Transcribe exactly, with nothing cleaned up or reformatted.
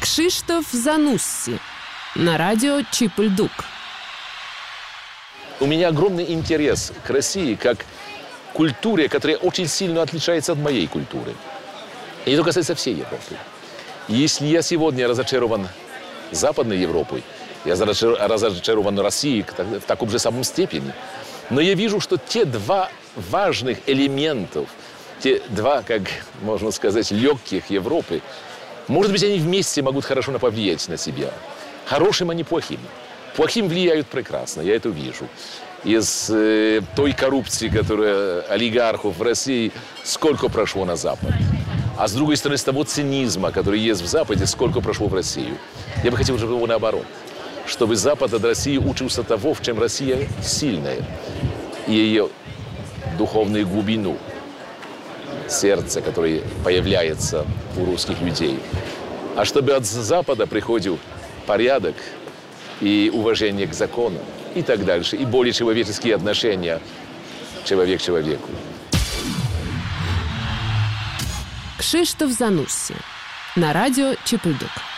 Кшиштоф Занусси на радио Чип-Ильдук. У меня огромный интерес к России как культуре, которая очень сильно отличается от моей культуры. И это касается всей Европы. Если я сегодня разочарован Западной Европой, я разочарован Россией в таком же самом степени. Но я вижу, что те два важных элементов, те два, как можно сказать, легких Европы, может быть, они вместе могут хорошо повлиять на себя. Хорошим, а не плохим. Плохим влияют прекрасно, я это вижу. Из э, той коррупции, которая олигархов в России, сколько прошло на Запад. А с другой стороны, с того цинизма, который есть в Западе, сколько прошло в Россию. Я бы хотел, чтобы его наоборот. Чтобы Запад от России учился того, в чем Россия сильная. И ее духовную глубину, сердце, которое появляется у русских людей. А чтобы от Запада приходил порядок и уважение к закону и так дальше. И более человеческие отношения человек к человеку. Кшиштоф Занусси на радио Чип-Ильдук.